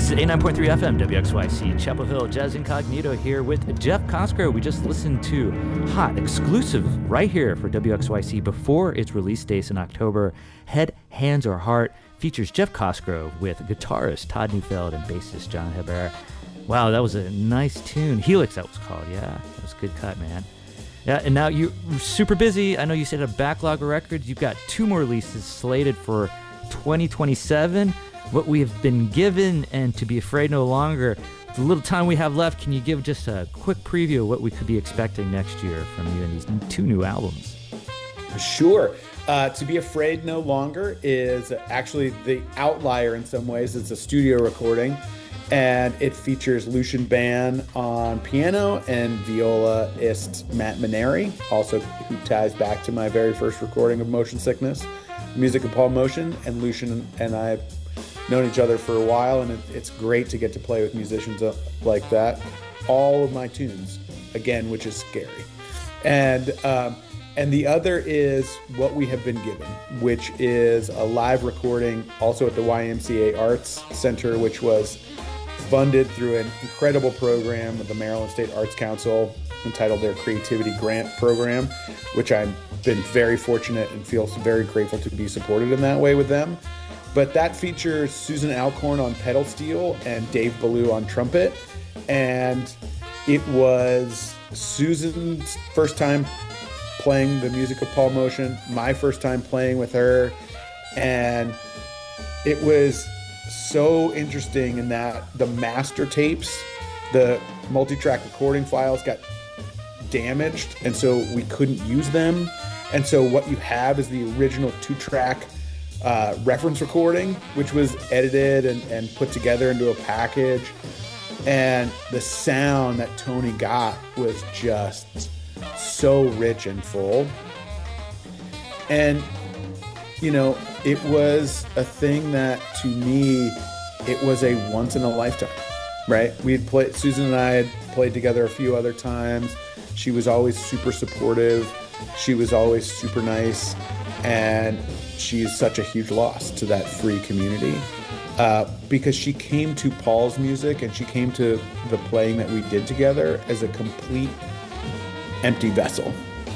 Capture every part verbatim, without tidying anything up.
This is eighty-nine point three F M, W X Y C, Chapel Hill, Jazz Incognito here with Jeff Cosgrove. We just listened to hot, exclusive, right here for W X Y C before its release dates in October. Head, Hands, or Heart features Jeff Cosgrove with guitarist Todd Neufeld and bassist John Hebert. Wow, that was a nice tune. Helix, that was called. Yeah, that was a good cut, man. Yeah, and now you're super busy. I know you said a backlog of records. You've got two more releases slated for twenty twenty-seven. What we have been given and To Be Afraid No Longer. The little time we have left, can you give just a quick preview of what we could be expecting next year from you and these two new albums? Sure. Uh, To Be Afraid No Longer is actually the outlier in some ways. It's a studio recording, and it features Lucian Band on piano and violaist Matt Maneri, also who ties back to my very first recording of Motion Sickness, music of Paul Motion. And Lucian and I have known each other for a while, and it, it's great to get to play with musicians like that. All of my tunes, again, which is scary. And um, and the other is What We Have Been Given, which is a live recording also at the Y M C A Arts Center, which was funded through an incredible program with the Maryland State Arts Council entitled their Creativity Grant Program, which I've been very fortunate and feel very grateful to be supported in that way with them. But that features Susan Alcorn on pedal steel and Dave Ballou on trumpet. And it was Susan's first time playing the music of Paul Motion, my first time playing with her. And it was so interesting in that the master tapes, the multi-track recording files got damaged, and so we couldn't use them. And so what you have is the original two-track Uh, reference recording, which was edited and, and put together into a package. And the sound that Tony got was just so rich and full. And, you know, it was a thing that, to me, it was a once in a lifetime, right? We had played, Susan and I had played together a few other times. She was always super supportive. She was always super nice. And she is such a huge loss to that free community uh, because she came to Paul's music and she came to the playing that we did together as a complete empty vessel.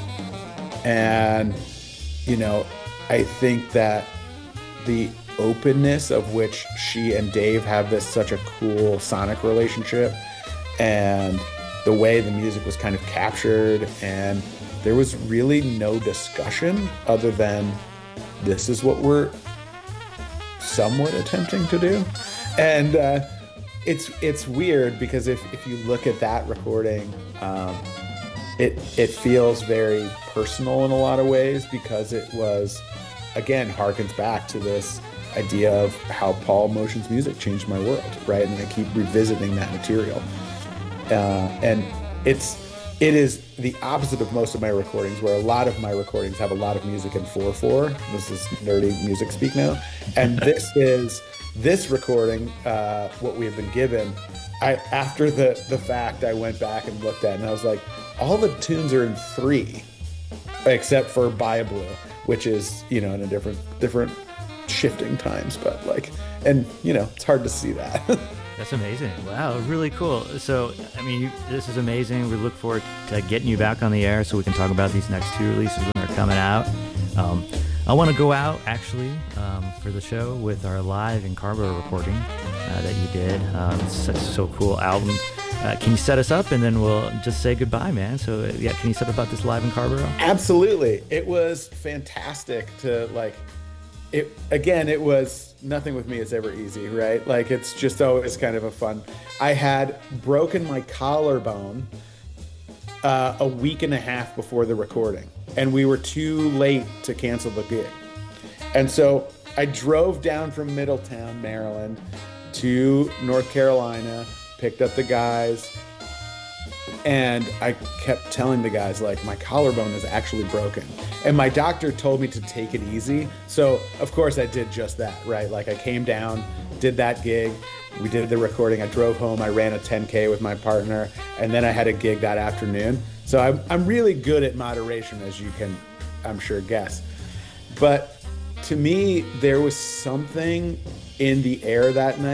And, you know, I think that the openness of which she and Dave have this such a cool sonic relationship, and the way the music was kind of captured, and there was really no discussion other than this is what we're somewhat attempting to do. And uh, it's it's weird because if, if you look at that recording, um, it it feels very personal in a lot of ways because it was, again, harkens back to this idea of how Paul Motion's music changed my world, right? And I keep revisiting that material. Uh, and it's It is the opposite of most of my recordings, where a lot of my recordings have a lot of music in four four. This is nerdy music speak now. And this is, this recording, uh, What We Have Been Given, I after the, the fact, I went back and looked at it, and I was like, all the tunes are in three, except for By a Blue, which is, you know, in a different, different shifting times. But like, and, you know, it's hard to see that. That's amazing. Wow, really cool. So, I mean, you, this is amazing. We look forward to getting you back on the air so we can talk about these next two releases when they're coming out. Um, I want to go out, actually, um, for the show with our live in Carbo recording uh, that you did. Um, it's such a so cool album. Uh, can you set us up, and then we'll just say goodbye, man? So, uh, yeah, can you set up about this live in Carbo? Absolutely. It was fantastic to, like, it again, it was, nothing with me is ever easy, right? Like, it's just always kind of a fun. I had broken my collarbone uh, a week and a half before the recording, and we were too late to cancel the gig. And so I drove down from Middletown, Maryland, to North Carolina, picked up the guys, and I kept telling the guys, like, my collarbone is actually broken. And my doctor told me to take it easy. So, of course, I did just that, right? Like, I came down, did that gig. We did the recording. I drove home. I ran a ten K with my partner. And then I had a gig that afternoon. So I'm, I'm really good at moderation, as you can, I'm sure, guess. But to me, there was something in the air that night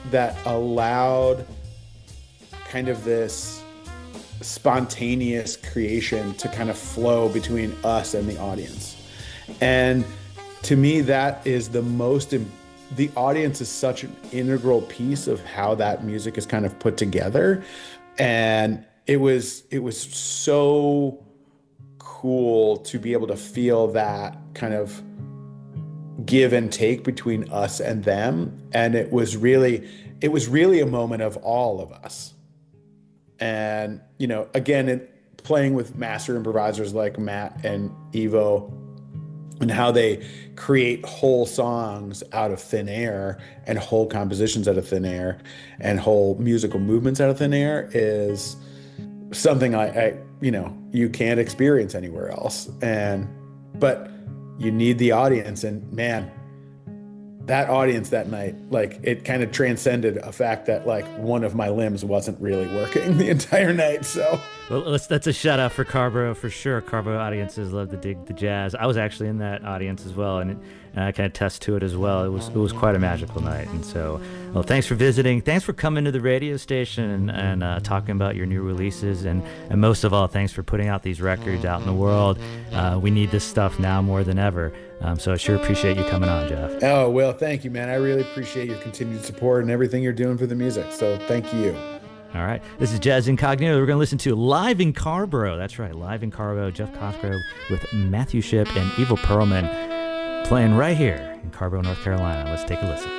that allowed kind of this spontaneous creation to kind of flow between us and the audience. And to me, that is the most, the audience is such an integral piece of how that music is kind of put together. And it was, it was so cool to be able to feel that kind of give and take between us and them. And it was really, it was really a moment of all of us. And, you know, again, it, playing with master improvisers like Matt and Ivo, and how they create whole songs out of thin air and whole compositions out of thin air and whole musical movements out of thin air is something I, I you know, you can't experience anywhere else. And, but you need the audience, and man, that audience that night, like, it kind of transcended a fact that like one of my limbs wasn't really working the entire night. So well, let's, that's a shout out for Carbo for sure. Carbo audiences love to dig the jazz. I was actually in that audience as well, and, it, and I can attest to it as well. It was it was quite a magical night. And so, well, thanks for visiting. Thanks for coming to the radio station and, and uh, talking about your new releases, and, and most of all, thanks for putting out these records out in the world. Uh, we need this stuff now more than ever. Um, so I sure appreciate you coming on, Jeff. Oh, well, thank you, man. I really appreciate your continued support and everything you're doing for the music. So thank you. All right. This is Jazz Incognito. We're going to listen to Live in Carbo. That's right. Live in Carbo. Jeff Cosgrove with Matthew Shipp and Ivo Perlman playing right here in Carbo, North Carolina. Let's take a listen.